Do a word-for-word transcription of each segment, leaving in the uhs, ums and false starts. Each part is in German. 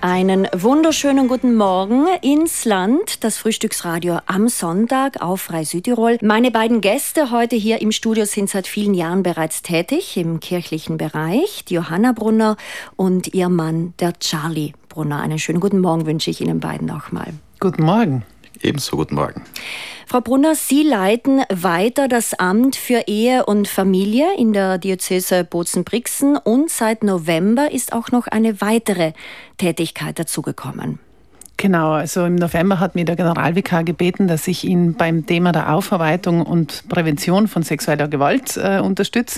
Einen wunderschönen guten Morgen ins Land, das Frühstücksradio am Sonntag auf Frei Südtirol. Meine beiden Gäste heute hier im Studio sind seit vielen Jahren bereits tätig im kirchlichen Bereich. Die Johanna Brunner und ihr Mann, der Charlie Brunner. Einen schönen guten Morgen wünsche ich Ihnen beiden nochmal. Guten Morgen. Ebenso guten Morgen. Frau Brunner, Sie leiten weiter das Amt für Ehe und Familie in der Diözese Bozen-Brixen und seit November ist auch noch eine weitere Tätigkeit dazugekommen. Genau, also im November hat mir der Generalvikar gebeten, dass ich ihn beim Thema der Aufarbeitung und Prävention von sexueller Gewalt äh, unterstütze.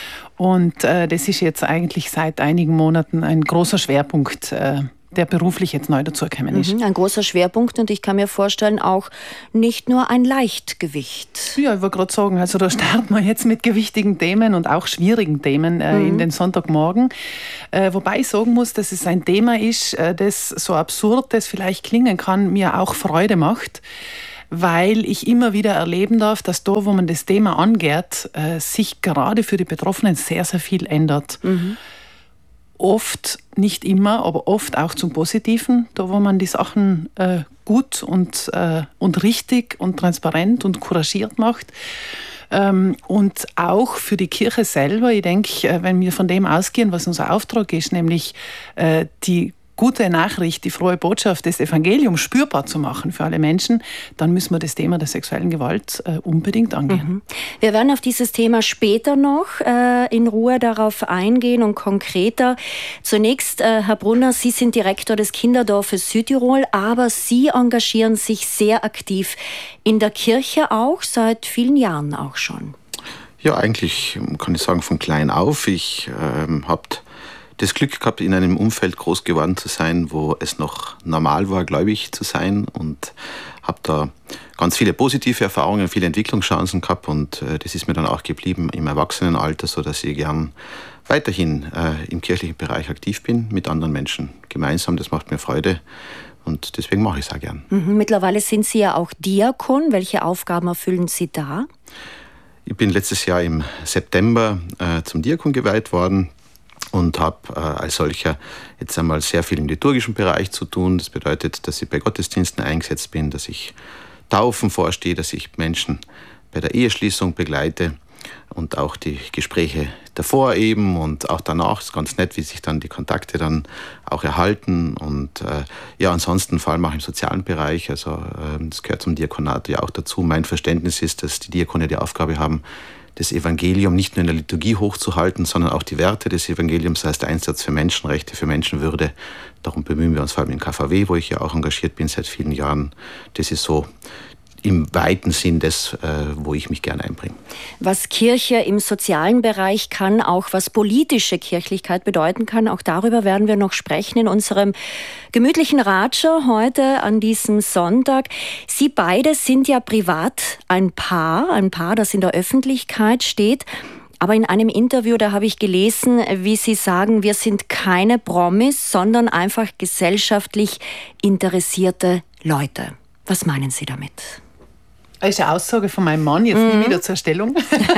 Und äh, das ist jetzt eigentlich seit einigen Monaten ein großer Schwerpunkt, äh, der beruflich jetzt neu dazugekommen ist. Mhm, ein großer Schwerpunkt und ich kann mir vorstellen, auch nicht nur ein Leichtgewicht. Ja, ich wollte gerade sagen, also da starten wir jetzt mit gewichtigen Themen und auch schwierigen Themen äh, mhm. in den Sonntagmorgen. Äh, wobei ich sagen muss, dass es ein Thema ist, äh, das so absurd das vielleicht klingen kann, mir auch Freude macht, weil ich immer wieder erleben darf, dass da, wo man das Thema angeht, äh, sich gerade für die Betroffenen sehr, sehr viel ändert. Mhm. Oft, nicht immer, aber oft auch zum Positiven, da wo man die Sachen äh, gut und, äh, und richtig und transparent und couragiert macht. Ähm, und auch für die Kirche selber, ich denke, äh, wenn wir von dem ausgehen, was unser Auftrag ist, nämlich äh, die gute Nachricht, die frohe Botschaft des Evangeliums spürbar zu machen für alle Menschen, dann müssen wir das Thema der sexuellen Gewalt äh, unbedingt angehen. Mhm. Wir werden auf dieses Thema später noch äh, in Ruhe darauf eingehen und konkreter. Zunächst, äh, Herr Brunner, Sie sind Direktor des Kinderdorfes Südtirol, aber Sie engagieren sich sehr aktiv in der Kirche auch, seit vielen Jahren auch schon. Ja, eigentlich kann ich sagen, von klein auf. Ich ähm, habe das Glück gehabt, in einem Umfeld groß geworden zu sein, wo es noch normal war, gläubig zu sein, und habe da ganz viele positive Erfahrungen, viele Entwicklungschancen gehabt, und äh, das ist mir dann auch geblieben im Erwachsenenalter, so dass ich gern weiterhin äh, im kirchlichen Bereich aktiv bin, mit anderen Menschen gemeinsam. Das macht mir Freude und deswegen mache ich es auch gern. Mhm, mittlerweile sind Sie ja auch Diakon. Welche Aufgaben erfüllen Sie da? Ich bin letztes Jahr im September äh, zum Diakon geweiht worden. Und habe äh, als solcher jetzt einmal sehr viel im liturgischen Bereich zu tun. Das bedeutet, dass ich bei Gottesdiensten eingesetzt bin, dass ich Taufen vorstehe, dass ich Menschen bei der Eheschließung begleite und auch die Gespräche davor eben und auch danach. Es ist ganz nett, wie sich dann die Kontakte dann auch erhalten. Und äh, ja, ansonsten vor allem auch im sozialen Bereich. Also äh, das gehört zum Diakonat ja auch dazu. Mein Verständnis ist, dass die Diakone die Aufgabe haben, das Evangelium nicht nur in der Liturgie hochzuhalten, sondern auch die Werte des Evangeliums, heißt der Einsatz für Menschenrechte, für Menschenwürde. Darum bemühen wir uns vor allem in K V W, wo ich ja auch engagiert bin seit vielen Jahren. Das ist so im weiten Sinn das, wo ich mich gerne einbringe. Was Kirche im sozialen Bereich kann, auch was politische Kirchlichkeit bedeuten kann, auch darüber werden wir noch sprechen in unserem gemütlichen Ratscher heute an diesem Sonntag. Sie beide sind ja privat ein Paar, ein Paar, das in der Öffentlichkeit steht. Aber in einem Interview, da habe ich gelesen, wie Sie sagen, wir sind keine Promis, sondern einfach gesellschaftlich interessierte Leute. Was meinen Sie damit? Das ist eine Aussage von meinem Mann, jetzt mhm. nie wieder zur Stellung.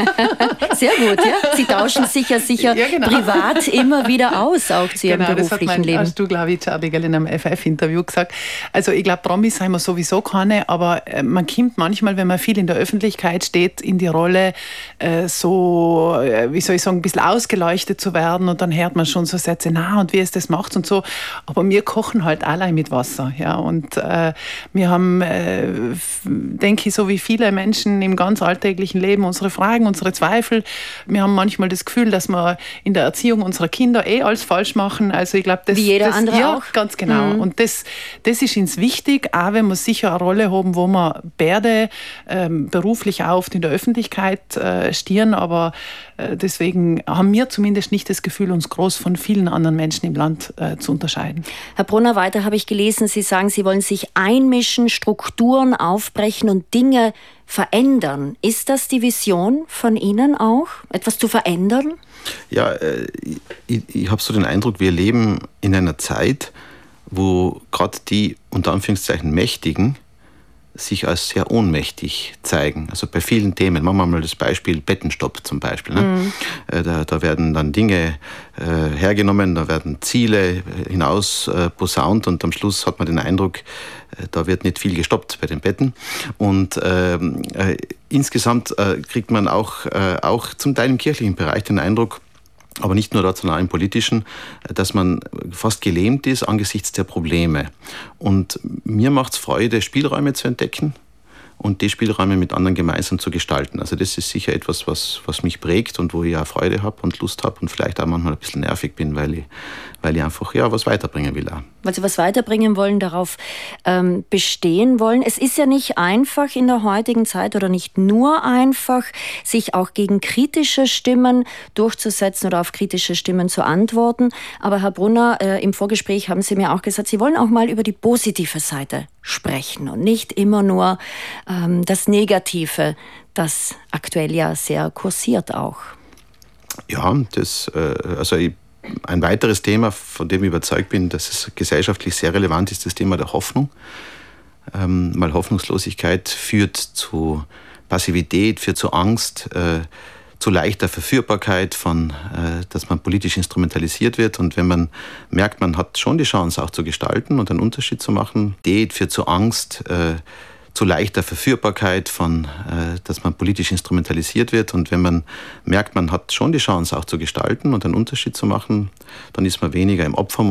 Sehr gut, ja. Sie tauschen sich ja sicher ja, genau. privat immer wieder aus, auch zu Ihrem genau, beruflichen das hat mein, Leben. Hast du, glaube ich, Abigail in einem F F-Interview gesagt. Also ich glaube, Promis sind wir sowieso keine, aber man kommt manchmal, wenn man viel in der Öffentlichkeit steht, in die Rolle, äh, so, wie soll ich sagen, ein bisschen ausgeleuchtet zu werden, und dann hört man schon so Sätze, na, und wie es das macht und so. Aber wir kochen halt allein mit Wasser, ja, und äh, wir haben, äh, denke ich, so wie wie viele Menschen im ganz alltäglichen Leben unsere Fragen, unsere Zweifel. Wir haben manchmal das Gefühl, dass wir in der Erziehung unserer Kinder eh alles falsch machen. Also ich glaube, das, wie jeder das, andere ja, auch. Ganz genau. Mhm. Und das, das ist uns wichtig, auch wenn wir sicher eine Rolle haben, wo wir beide ähm, beruflich auch oft in der Öffentlichkeit äh, stieren, aber äh, deswegen haben wir zumindest nicht das Gefühl, uns groß von vielen anderen Menschen im Land äh, zu unterscheiden. Herr Brunner, weiter habe ich gelesen, Sie sagen, Sie wollen sich einmischen, Strukturen aufbrechen und Dinge verändern. Ist das die Vision von Ihnen auch, etwas zu verändern? Ja, äh, ich, ich habe so den Eindruck, wir leben in einer Zeit, wo gerade die unter Anführungszeichen Mächtigen sich als sehr ohnmächtig zeigen. Also bei vielen Themen, machen wir mal das Beispiel Bettenstopp zum Beispiel. Ne? Mhm. Da, da werden dann Dinge äh, hergenommen, da werden Ziele hinaus äh, posaunt und am Schluss hat man den Eindruck, äh, da wird nicht viel gestoppt bei den Betten. Und äh, äh, insgesamt äh, kriegt man auch, äh, auch zum Teil im kirchlichen Bereich den Eindruck, aber nicht nur dort, sondern auch im Politischen, dass man fast gelähmt ist angesichts der Probleme. Und mir macht es Freude, Spielräume zu entdecken und die Spielräume mit anderen gemeinsam zu gestalten. Also das ist sicher etwas, was, was mich prägt und wo ich auch Freude habe und Lust habe und vielleicht auch manchmal ein bisschen nervig bin, weil ich, weil ich einfach ja, was weiterbringen will auch. Weil Sie was weiterbringen wollen, darauf ähm, bestehen wollen. Es ist ja nicht einfach in der heutigen Zeit oder nicht nur einfach, sich auch gegen kritische Stimmen durchzusetzen oder auf kritische Stimmen zu antworten. Aber Herr Brunner, äh, im Vorgespräch haben Sie mir auch gesagt, Sie wollen auch mal über die positive Seite sprechen und nicht immer nur ähm, das Negative, das aktuell ja sehr kursiert auch. Ja, das, äh, also ich Ein weiteres Thema, von dem ich überzeugt bin, dass es gesellschaftlich sehr relevant ist, das Thema der Hoffnung. Ähm, weil Hoffnungslosigkeit führt zu Passivität, führt zu Angst, äh, zu leichter Verführbarkeit, von, äh, dass man politisch instrumentalisiert wird. Und wenn man merkt, man hat schon die Chance auch zu gestalten und einen Unterschied zu machen, die führt zu Angst, äh, zu leichter Verführbarkeit, von, äh, dass man politisch instrumentalisiert wird. Und wenn man merkt, man hat schon die Chance auch zu gestalten und einen Unterschied zu machen, dann ist man weniger im Opfermodus.